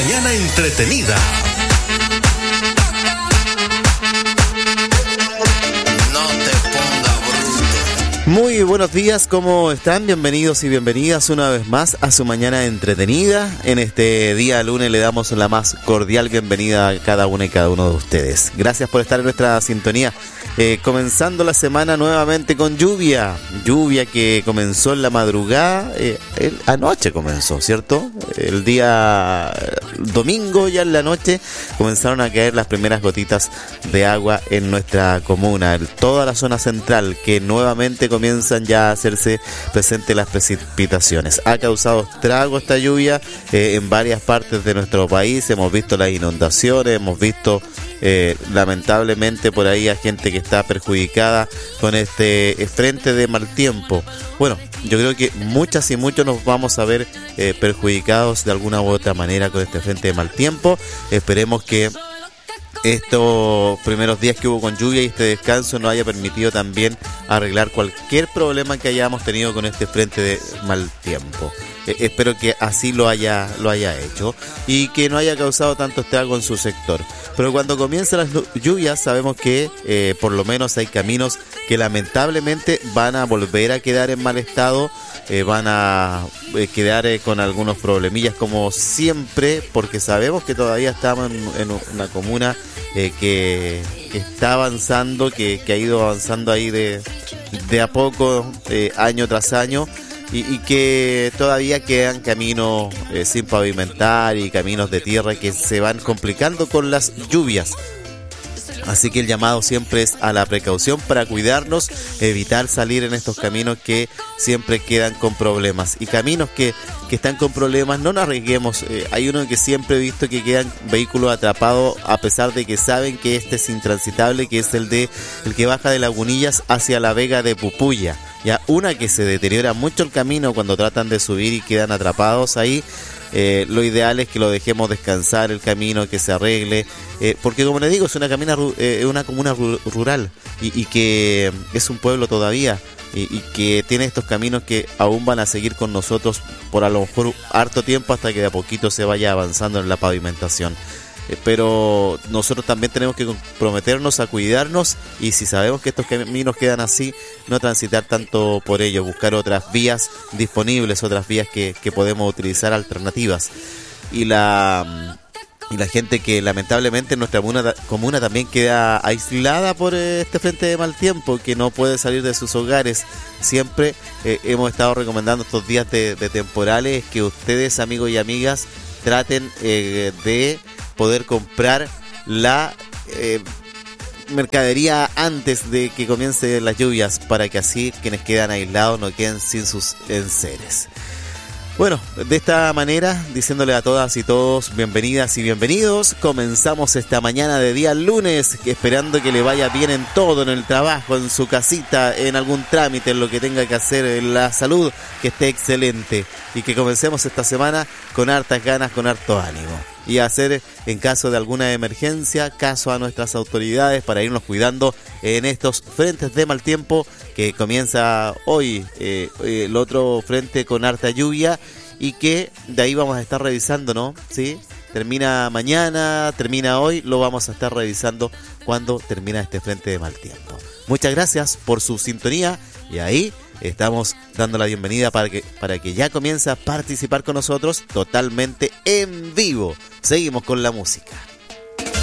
mañana entretenida. Muy buenos días, ¿cómo están? Bienvenidos y bienvenidas una vez más a su mañana entretenida. En este día lunes le damos la más cordial bienvenida a cada una y cada uno de ustedes. Gracias por estar en nuestra sintonía. Comenzando la semana nuevamente con lluvia que comenzó en la madrugada, anoche comenzó, ¿cierto? El día domingo ya en la noche comenzaron a caer las primeras gotitas de agua en nuestra comuna, en toda la zona central, que nuevamente comienzan ya a hacerse presentes las precipitaciones. Ha causado estrago esta lluvia en varias partes de nuestro país. Hemos visto las inundaciones, hemos visto lamentablemente por ahí a gente que está perjudicada con este frente de mal tiempo. Bueno, yo creo que muchas y muchos nos vamos a ver perjudicados de alguna u otra manera con este frente de mal tiempo. Esperemos que estos primeros días que hubo con lluvia y este descanso nos haya permitido también arreglar cualquier problema que hayamos tenido con este frente de mal tiempo. Espero que así lo haya hecho y que no haya causado tanto estrago en su sector. Pero cuando comienzan las lluvias sabemos que por lo menos hay caminos que lamentablemente van a volver a quedar en mal estado, van a quedar con algunos problemillas como siempre, porque sabemos que todavía estamos en una comuna que está avanzando, que ha ido avanzando ahí de a poco, año tras año. Y que todavía quedan caminos sin pavimentar y caminos de tierra que se van complicando con las lluvias. Así que el llamado siempre es a la precaución para cuidarnos, evitar salir en estos caminos que siempre quedan con problemas. Y caminos que están con problemas, no nos arriesguemos. Hay uno que siempre he visto que quedan vehículos atrapados a pesar de que saben que este es intransitable, que es el que baja de Lagunillas hacia la Vega de Pupuya. Ya, una que se deteriora mucho el camino cuando tratan de subir y quedan atrapados ahí. Lo ideal es que lo dejemos descansar el camino, que se arregle, porque como les digo, es una comuna rural y que es un pueblo todavía y que tiene estos caminos que aún van a seguir con nosotros por a lo mejor harto tiempo hasta que de a poquito se vaya avanzando en la pavimentación. Pero nosotros también tenemos que comprometernos a cuidarnos y si sabemos que estos caminos quedan así, no transitar tanto por ellos, buscar otras vías disponibles, otras vías que podemos utilizar, alternativas. Y la gente que lamentablemente en nuestra comuna también queda aislada por este frente de mal tiempo, que no puede salir de sus hogares. Siempre hemos estado recomendando estos días de temporales que ustedes, amigos y amigas, traten de poder comprar la mercadería antes de que comiencen las lluvias, para que así quienes quedan aislados no queden sin sus enseres. Bueno, de esta manera, diciéndole a todas y todos bienvenidas y bienvenidos, comenzamos esta mañana de día lunes, esperando que le vaya bien en todo, en el trabajo, en su casita, en algún trámite, en lo que tenga que hacer, en la salud, que esté excelente y que comencemos esta semana con hartas ganas, con harto ánimo. Y hacer, en caso de alguna emergencia, caso a nuestras autoridades para irnos cuidando en estos frentes de mal tiempo que comienza hoy, el otro frente con harta lluvia y que de ahí vamos a estar revisando, ¿no? ¿Sí? Termina mañana, termina hoy, lo vamos a estar revisando cuando termina este frente de mal tiempo. Muchas gracias por su sintonía y ahí estamos dando la bienvenida para que ya comience a participar con nosotros totalmente en vivo. Seguimos con la música.